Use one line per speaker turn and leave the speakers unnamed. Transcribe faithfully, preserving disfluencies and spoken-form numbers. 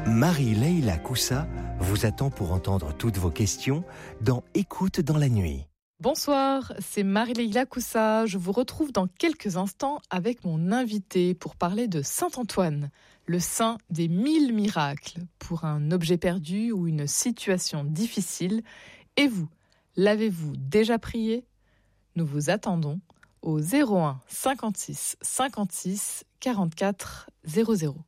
Marie-Leila Coussa vous attend pour entendre toutes vos questions dans Écoute dans la nuit.
Bonsoir, c'est Marie-Leila Coussa. Je vous retrouve dans quelques instants avec mon invité pour parler de Saint Antoine, le saint des mille miracles, pour un objet perdu ou une situation difficile. Et vous, l'avez-vous déjà prié ? Nous vous attendons au zéro un cinquante-six cinquante-six quarante-quatre zéro zéro.